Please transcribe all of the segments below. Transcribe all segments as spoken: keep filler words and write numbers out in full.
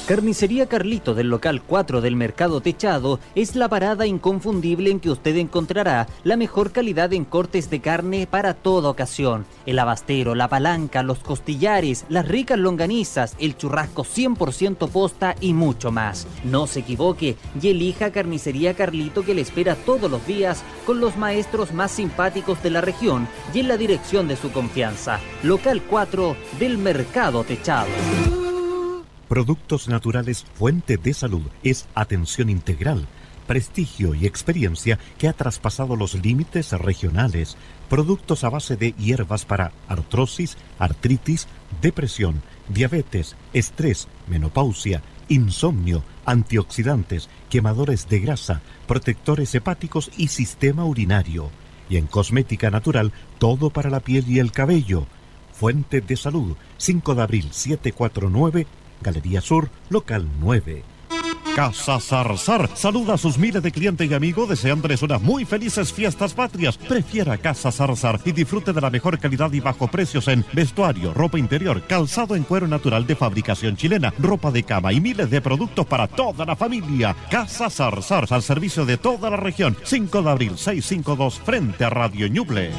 Carnicería Carlito del local cuatro del Mercado Techado es la parada inconfundible en que usted encontrará la mejor calidad en cortes de carne para toda ocasión. El abastero, la palanca, los costillares, las ricas longanizas, el churrasco cien por ciento posta y mucho más. No se equivoque y elija Carnicería Carlito, que le espera todos los días con los maestros más simpáticos de la región y en la dirección de su confianza. Local cuatro del Mercado Techado. Productos Naturales Fuente de Salud es atención integral, prestigio y experiencia que ha traspasado los límites regionales. Productos a base de hierbas para artrosis, artritis, depresión, diabetes, estrés, menopausia, insomnio, antioxidantes, quemadores de grasa, protectores hepáticos y sistema urinario. Y en cosmética natural, todo para la piel y el cabello. Fuente de Salud, cinco de abril, setecientos cuarenta y nueve, Galería Sur, local nueve. Casa Zarzar saluda a sus miles de clientes y amigos deseándoles unas muy felices fiestas patrias. Prefiera Casa Zarzar y disfrute de la mejor calidad y bajo precios en vestuario, ropa interior, calzado en cuero natural de fabricación chilena, ropa de cama y miles de productos para toda la familia. Casa Zarzar, al servicio de toda la región. cinco de abril, seiscientos cincuenta y dos, frente a Radio Ñuble.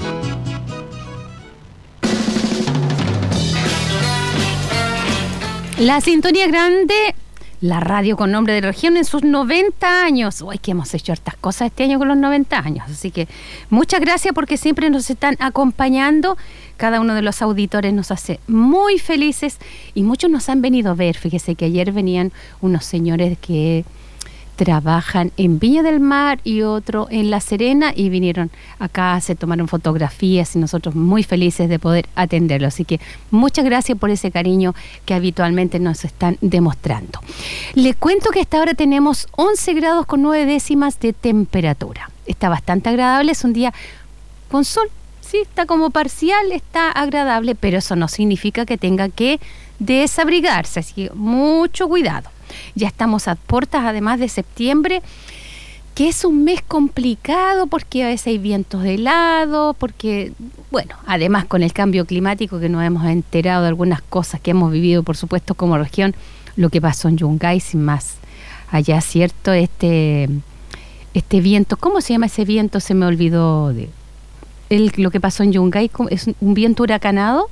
La sintonía grande, la radio con nombre de región en sus noventa años. Uy, que hemos hecho hartas cosas este año con los noventa años. Así que muchas gracias porque siempre nos están acompañando. Cada uno de los auditores nos hace muy felices y muchos nos han venido a ver. Fíjese que ayer venían unos señores que trabajan en Viña del Mar y otro en La Serena y vinieron acá, se tomaron fotografías y nosotros muy felices de poder atenderlo. Así que muchas gracias por ese cariño que habitualmente nos están demostrando. Le cuento que hasta ahora tenemos once grados con nueve décimas de temperatura. Está bastante agradable, es un día con sol, sí, está como parcial, está agradable, pero eso no significa que tenga que desabrigarse, así que mucho cuidado. Ya estamos a puertas además de septiembre, que es un mes complicado porque a veces hay vientos de helado, porque, bueno, además con el cambio climático que nos hemos enterado de algunas cosas que hemos vivido, por supuesto, como región, lo que pasó en Yungay, sin más allá, ¿cierto? Este, este viento, ¿cómo se llama ese viento? Se me olvidó de el, lo que pasó en Yungay, es un viento huracanado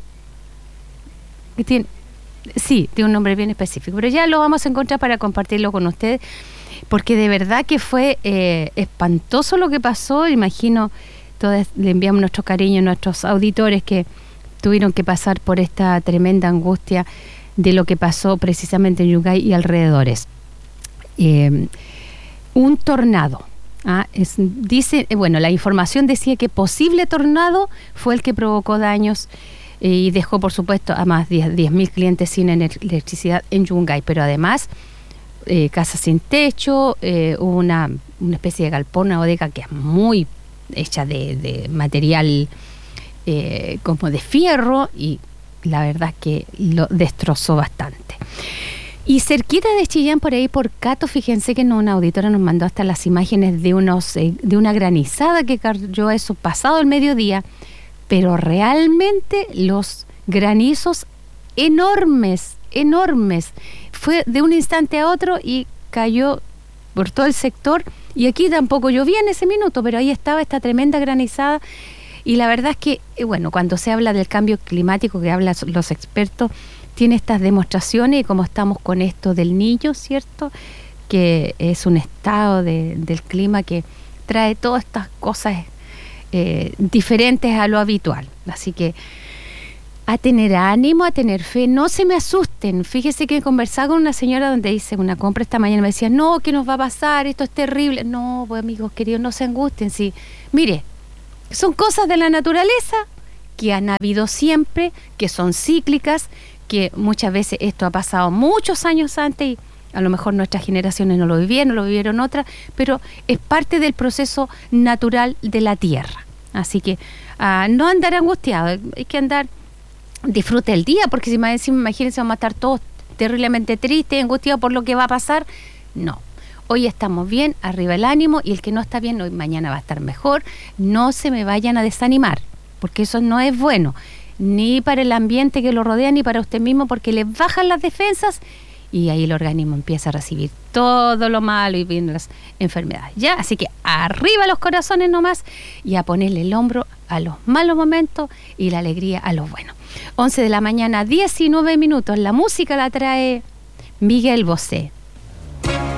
que tiene... Sí, tiene un nombre bien específico, pero ya lo vamos a encontrar para compartirlo con ustedes, porque de verdad que fue eh, espantoso lo que pasó. Imagino, todos le enviamos nuestro cariño a nuestros auditores que tuvieron que pasar por esta tremenda angustia de lo que pasó precisamente en Yungay y alrededores. Eh, un tornado. Ah, es, dice, bueno, la información decía que posible tornado fue el que provocó daños y dejó, por supuesto, a más de diez mil clientes sin electricidad en Yungay, pero además eh, casas sin techo, eh, hubo una, una especie de galpón, una bodega que es muy hecha de, de material eh, como de fierro, y la verdad es que lo destrozó bastante. Y cerquita de Chillán, por ahí por Cato, fíjense que una auditora nos mandó hasta las imágenes de unos eh, de una granizada que cayó eso pasado el mediodía, pero realmente los granizos enormes, enormes. Fue de un instante a otro y cayó por todo el sector. Y aquí tampoco llovía en ese minuto, pero ahí estaba esta tremenda granizada. Y la verdad es que, bueno, cuando se habla del cambio climático, que hablan los expertos, tiene estas demostraciones, y como estamos con esto del Niño, ¿cierto? Que es un estado de, del clima que trae todas estas cosas Eh, diferentes a lo habitual. Así que a tener ánimo, a tener fe, no se me asusten. Fíjese que conversaba con una señora donde hice una compra esta mañana, me decía, no, ¿qué nos va a pasar? Esto es terrible. No, pues amigos queridos, no se angustien. Sí, mire, son cosas de la naturaleza que han habido siempre, que son cíclicas, que muchas veces esto ha pasado muchos años antes y a lo mejor nuestras generaciones no lo vivieron, lo vivieron otras, pero es parte del proceso natural de la tierra. Así que uh, no andar angustiado, hay que andar, disfrute el día, porque si me decimos, imagínense, vamos a estar todos terriblemente tristes, angustiados por lo que va a pasar. No, hoy estamos bien, arriba el ánimo, y el que no está bien, hoy mañana va a estar mejor. No se me vayan a desanimar, porque eso no es bueno, ni para el ambiente que lo rodea, ni para usted mismo, porque le bajan las defensas y ahí el organismo empieza a recibir todo lo malo y vienen las enfermedades. ¿Ya? Así que arriba los corazones nomás y a ponerle el hombro a los malos momentos y la alegría a los buenos. once de la mañana, diecinueve minutos. La música la trae Miguel Bosé.